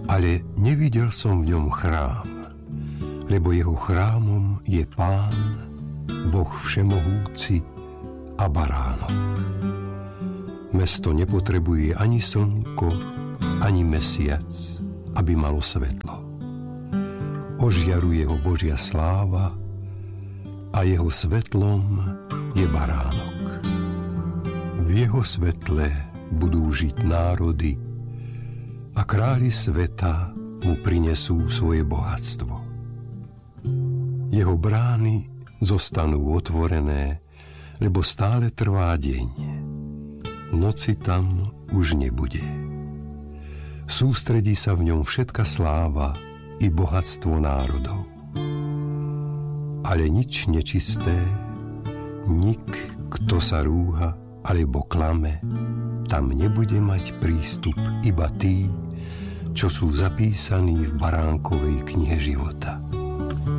Ale nevidel som v ňom chrám, lebo jeho chrámom je Pán, Boh všemohúci a baránok. Mesto nepotrebuje ani slnko, ani mesiac, aby malo svetlo. Ožiaruje ho Božia sláva a jeho svetlom je baránok. V jeho svetle budú žiť národy a králi sveta mu prinesú svoje bohatstvo. Jeho brány zostanú otvorené, lebo stále trvá deň. Noci tam už nebude. Sústredí sa v ňom všetka sláva i bohatstvo národov. Ale nič nečisté, nik, kto sa rúha alebo klame, tam nebude mať prístup, iba tí, čo sú zapísaní v baránkovej knihe života.